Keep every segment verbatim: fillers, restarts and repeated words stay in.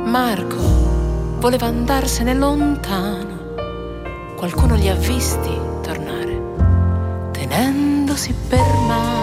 Marco voleva andarsene lontano, qualcuno li ha visti tornare, tenendosi per mano.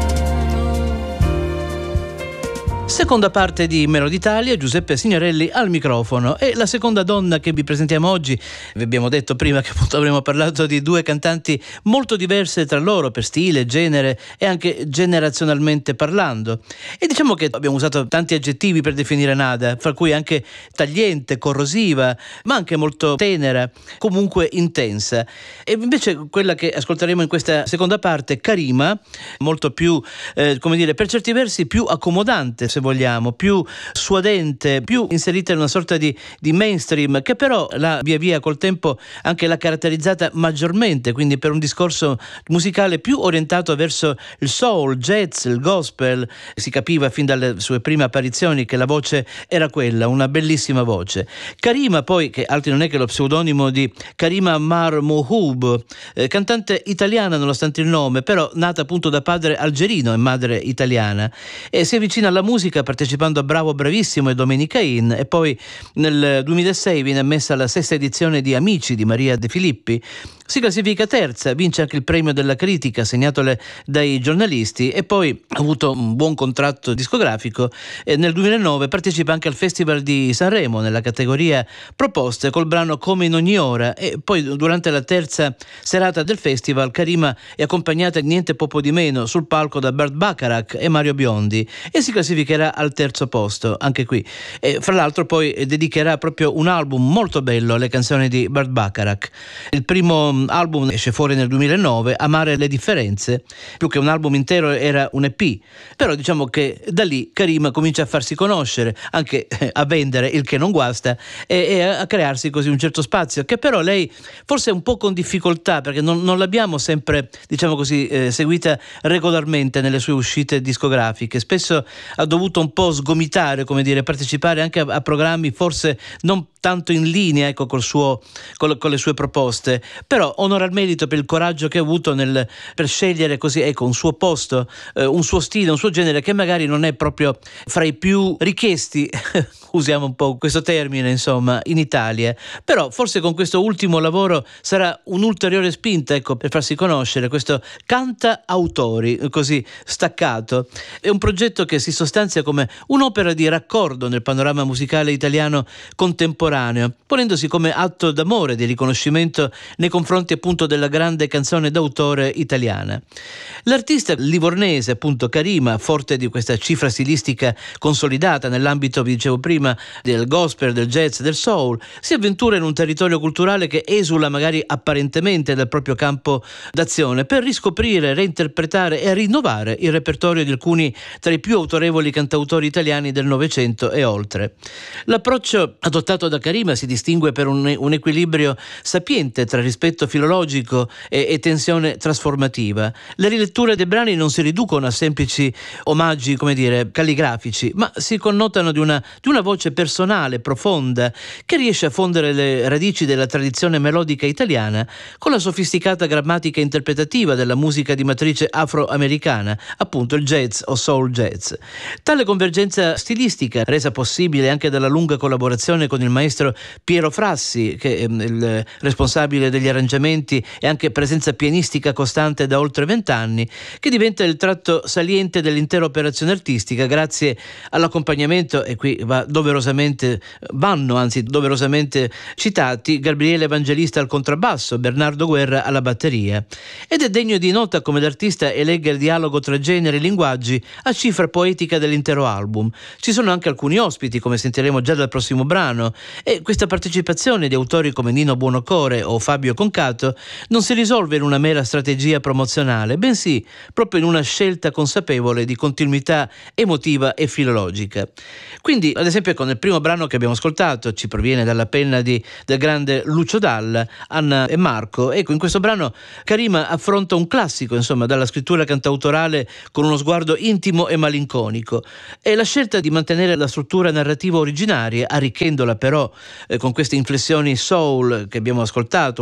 Seconda parte di Melody Italia, Giuseppe Signorelli al microfono. E la seconda donna che vi presentiamo oggi, vi abbiamo detto prima che appunto avremmo parlato di due cantanti molto diverse tra loro per stile, genere e anche generazionalmente parlando, e diciamo che abbiamo usato tanti aggettivi per definire Nada, fra cui anche tagliente, corrosiva, ma anche molto tenera, comunque intensa. E invece quella che ascolteremo in questa seconda parte, Karima, molto più eh, come dire, per certi versi più accomodante, se vogliamo, più suadente, più inserita in una sorta di, di mainstream, che però l'ha via via col tempo anche l'ha caratterizzata maggiormente, quindi per un discorso musicale più orientato verso il soul, jazz, il gospel. Si capiva fin dalle sue prime apparizioni che la voce era quella, una bellissima voce. Karima poi, che altro non è che lo pseudonimo di Karima Ammar Mohub, eh, cantante italiana nonostante il nome, però nata appunto da padre algerino e madre italiana, e si avvicina alla musica partecipando a Bravo Bravissimo e Domenica In, e poi nel duemilasei viene ammessa alla sesta edizione di Amici di Maria De Filippi. Si classifica terza, vince anche il premio della critica segnatole dai giornalisti, e poi ha avuto un buon contratto discografico, e nel duemilanove partecipa anche al Festival di Sanremo nella categoria proposte col brano Come in ogni ora, e poi durante la terza serata del festival Karima è accompagnata niente poco di meno sul palco da Burt Bacharach e Mario Biondi, e si classificherà al terzo posto anche qui. E fra l'altro poi dedicherà proprio un album molto bello alle canzoni di Burt Bacharach. Il primo album esce fuori nel duemilanove, Amare le differenze, più che un album intero era un E P, però diciamo che da lì Karima comincia a farsi conoscere, anche a vendere, il che non guasta, e, e a crearsi così un certo spazio, che però lei forse un po' con difficoltà, perché non, non l'abbiamo sempre, diciamo così, eh, seguita regolarmente nelle sue uscite discografiche. Spesso ha dovuto un po' sgomitare, come dire, partecipare anche a, a programmi forse non tanto in linea, ecco, col suo, con, con le sue proposte, però onore al merito per il coraggio che ha avuto nel, per scegliere così, ecco, un suo posto, eh, un suo stile, un suo genere che magari non è proprio fra i più richiesti usiamo un po' questo termine, insomma, in Italia, però forse con questo ultimo lavoro sarà un'ulteriore spinta, ecco, per farsi conoscere. Questo Canta Autori, così staccato, è un progetto che si sostanzia come un'opera di raccordo nel panorama musicale italiano contemporaneo, ponendosi come atto d'amore, di riconoscimento nei confronti appunto della grande canzone d'autore italiana. L'artista livornese, appunto Karima, forte di questa cifra stilistica consolidata nell'ambito, vi dicevo prima, del gospel, del jazz, del soul, si avventura in un territorio culturale che esula magari apparentemente dal proprio campo d'azione, per riscoprire, reinterpretare e rinnovare il repertorio di alcuni tra i più autorevoli cantautori italiani del Novecento e oltre. L'approccio adottato da Karima si distingue per un, un equilibrio sapiente tra rispetto filologico e, e tensione trasformativa. Le riletture dei brani non si riducono a semplici omaggi, come dire, calligrafici, ma si connotano di una, di una voce personale, profonda, che riesce a fondere le radici della tradizione melodica italiana con la sofisticata grammatica interpretativa della musica di matrice afroamericana, appunto il jazz o soul jazz. Tale convergenza stilistica, resa possibile anche dalla lunga collaborazione con il maestro Piero Frassi, che è il responsabile degli arrangiamenti e anche presenza pianistica costante da oltre vent'anni, che diventa il tratto saliente dell'intera operazione artistica grazie all'accompagnamento, e qui va doverosamente, vanno anzi doverosamente citati, Gabriele Evangelista al contrabbasso, Bernardo Guerra alla batteria. Ed è degno di nota come l'artista elegga il dialogo tra generi e linguaggi a cifra poetica dell'intero album. Ci sono anche alcuni ospiti, come sentiremo già dal prossimo brano, e questa partecipazione di autori come Nino Buonocore o Fabio Concato non si risolve in una mera strategia promozionale, bensì proprio in una scelta consapevole di continuità emotiva e filologica. Quindi, ad esempio, con il primo brano che abbiamo ascoltato, ci proviene dalla penna di, del grande Lucio Dalla, Anna e Marco. Ecco, in questo brano Karima affronta un classico, insomma, dalla scrittura cantautorale con uno sguardo intimo e malinconico. E la scelta di mantenere la struttura narrativa originaria, arricchendola però eh, con queste inflessioni soul che abbiamo ascoltato, un'intonazione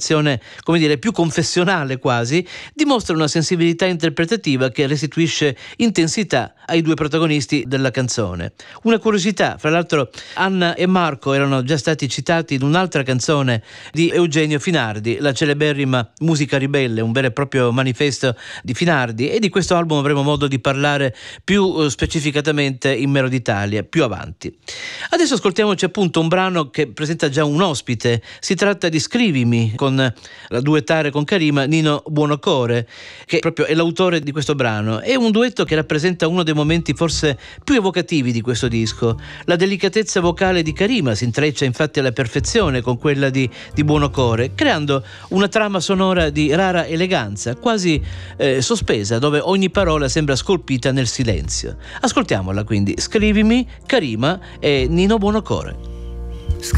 un'interpretazione, come dire, più confessionale quasi, dimostra una sensibilità interpretativa che restituisce intensità ai due protagonisti della canzone. Una curiosità, fra l'altro Anna e Marco erano già stati citati in un'altra canzone di Eugenio Finardi, la celeberrima Musica ribelle, un vero e proprio manifesto di Finardi, e di questo album avremo modo di parlare più specificatamente in Mero d'Italia più avanti. Adesso ascoltiamoci appunto un brano che presenta già un ospite. Si tratta di Scrivimi, con la duettare con Karima Nino Buonocore, che proprio è l'autore di questo brano. È un duetto che rappresenta uno dei momenti forse più evocativi di questo disco. La delicatezza vocale di Karima si intreccia infatti alla perfezione con quella di, di Buonocore, creando una trama sonora di rara eleganza, quasi eh, sospesa, dove ogni parola sembra scolpita nel silenzio. Ascoltiamola quindi, Scrivimi, Karima e Nino Buonocore.